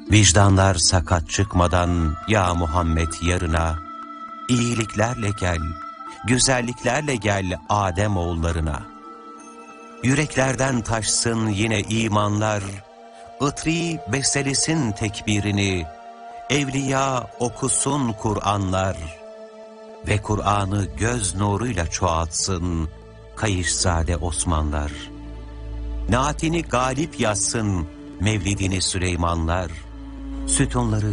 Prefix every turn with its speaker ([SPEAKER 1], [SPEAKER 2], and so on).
[SPEAKER 1] Vicdanlar sakat çıkmadan ya Muhammed yarına, iyiliklerle gel, güzelliklerle gel Adem oğullarına. Yüreklerden taşsın yine imanlar, ıtri bestelesin tekbirini, evliya okusun Kur'anlar ve Kur'an'ı göz nuruyla çoğaltsın Kayışzade Osmanlar. Naatini galip yazsın Mevlidini Süleymanlar, sütunları